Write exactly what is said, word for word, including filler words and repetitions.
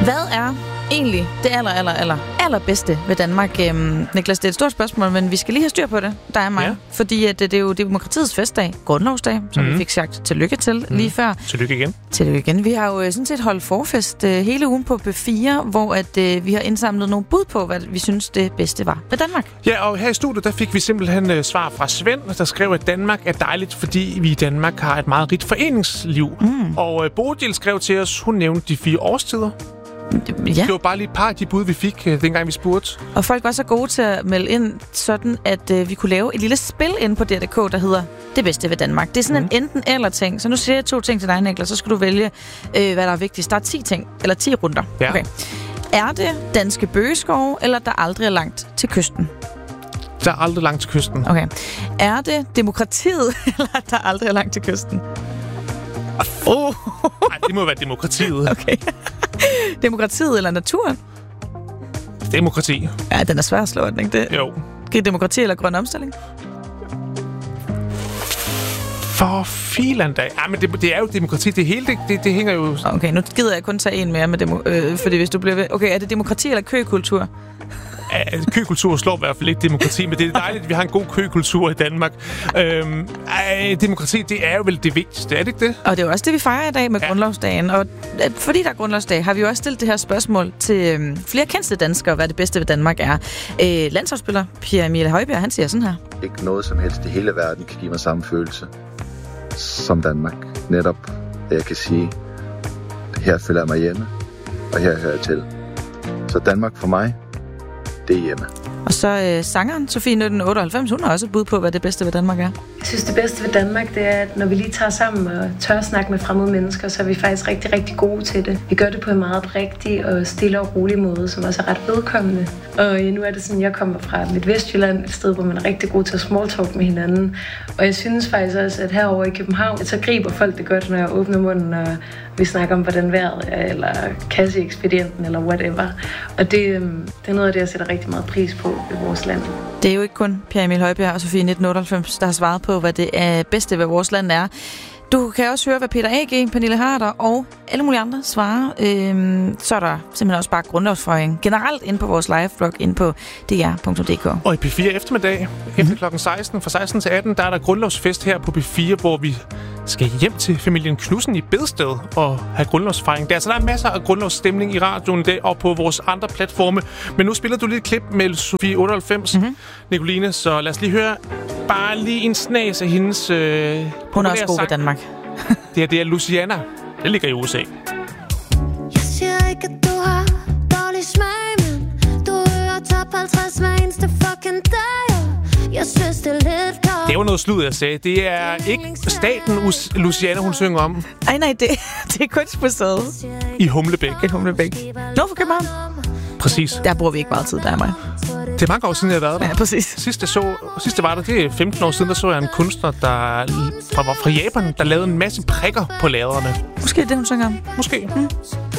Hvad er egentlig det aller, aller, aller, allerbedste ved Danmark? Øhm, Niklas, det er et stort spørgsmål, men vi skal lige have styr på det, der er mig. Ja. Fordi at det, det er jo demokratiets festdag, grundlovsdag, som mm. vi fik sagt tillykke til mm. lige før. Tillykke igen. Tillykke igen. Vi har jo sådan set holdt forfest øh, hele ugen på B fire, hvor at, øh, vi har indsamlet nogle bud på, hvad vi synes det bedste var ved Danmark. Ja, og her i studiet, der fik vi simpelthen øh, svar fra Svend, der skrev, at Danmark er dejligt, fordi vi i Danmark har et meget rigt foreningsliv. Mm. Og øh, Bodil skrev til os, hun nævnte de fire årstider. Ja. Det var bare lige et par af de bud, vi fik, øh, dengang vi spurgte. Og folk var så gode til at melde ind, sådan at øh, vi kunne lave et lille spil inde på D R punktum D K, der hedder Det bedste ved Danmark. Det er sådan mm. en enten-eller-ting. Så nu siger jeg to ting til dig, Niklas, så skal du vælge, øh, hvad der er vigtigst. Der er ti ting, eller ti runder. Ja. Okay. Er det danske bøgeskove, eller der aldrig er langt til kysten? Der er aldrig langt til kysten. Okay. Er det demokratiet, eller der aldrig er langt til kysten? Oh. Nej, det må være demokratiet. Okay. Demokratiet eller naturen? Demokrati. Ja, den er svær at slå, den, ikke det? Jo. Demokrati eller grøn omstilling? For filan da. Ja, men det, det er jo demokrati. Det hele, det, det, det hænger jo... Okay, nu gider jeg kun tage en mere med demo, øh, fordi hvis du bliver ved... Okay, er det demokrati eller køkultur? Ja, køkultur slår i hvert fald ikke demokrati, men det er dejligt, at vi har en god køkultur i Danmark. Øhm, ej, demokrati, det er jo vel det vigtigste, er det ikke det? Og det er jo også det, vi fejrer i dag med ja. grundlovsdagen. Og fordi der er grundlovsdag, har vi jo også stillet det her spørgsmål til øhm, flere kendte danskere, hvad det bedste ved Danmark er. Øh, landsholdsspiller Pierre Emil Højbjerg, han siger sådan her. Ikke noget som helst i hele verden kan give mig samme følelse som Danmark. Netop, at jeg kan sige, her føler jeg mig hjemme, og her hører jeg til. Så Danmark for mig, det er hjemme. Og så øh, sangeren Sofie nitten otteoghalvfems, hun har også et bud på, hvad det bedste ved Danmark er. Jeg synes, det bedste ved Danmark, det er, at når vi lige tager sammen og tør snakke med fremmede mennesker, så er vi faktisk rigtig, rigtig gode til det. Vi gør det på en meget rigtig og stille og rolig måde, som også er ret vedkommende. Og nu er det sådan, jeg kommer fra Midtvestjylland, et sted, hvor man er rigtig god til at smalltalk med hinanden. Og jeg synes faktisk også, at herovre i København, så griber folk det godt, når jeg åbner munden, og vi snakker om, hvordan vejret er, eller kasseekspedienten, eller whatever. Og det, det er noget af det, jeg sætter rigtig meget pris på i vores land. Det er jo ikke kun Pierre Emil Højbjerg og Sofie nitten otteoghalvfems, der har svaret på, hvad det er bedste ved vores land er. Du kan også høre, hvad Peter A G, Pernille Harder og alle mulige andre svarer. Øhm, så er der simpelthen også bare grundlovsføjning generelt inde på vores live-blog inde på D R punktum D K. Og i P fire eftermiddag, efter mm-hmm. klokken seksten, fra seksten til atten, der er der grundlovsfest her på P fire, hvor vi skal hjem til familien Knudsen i Bedsted og have grundlovsfejring der. Så der er masser af grundlovsstemning i radioen i dag og på vores andre platforme. Men nu spiller du lige et klip med Sofie otteoghalvfems, mm-hmm. Nicoline, så lad os lige høre bare lige en snas af hendes øh, hun er også god ved Danmark. det, er, det er Luciana. Det ligger i U S A. Jeg siger ikke, at du har dårlig smag, men du hører top halvtreds hver eneste fucking dag. Jeg synes, det er lidt klart. Det var noget slud, jeg sagde. Det er ikke staten, Luciana, hun synger om. Ej, nej, det, det er kunstmuseet. I Humlebæk. I Humlebæk. Nord for København. Præcis. Der bruger vi ikke meget tid, der er mig. Det er mange år siden, jeg har været der. Ja, præcis. Sidste, så, sidste var der, det er femten år siden, der så jeg en kunstner, der fra, fra Japan, der lavede en masse prikker på laderne. Måske det, hun synger om. Måske. Mm.